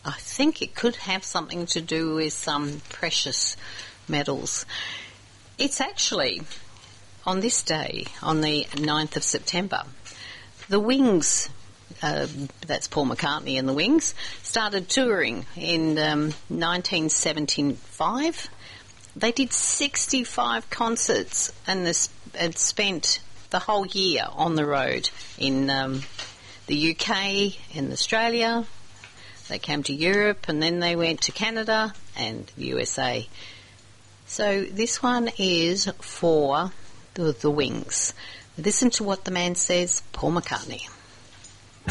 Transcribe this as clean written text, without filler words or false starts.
I think it could have something to do with some precious metals. It's actually on this day, on the 9th of September, the Wings, that's Paul McCartney and the Wings, started touring in 1975. They did 65 concerts and spent the whole year on the road in the UK, in Australia. They came to Europe and then they went to Canada and the USA. So this one is for the Wings. Listen to what the man says, Paul McCartney.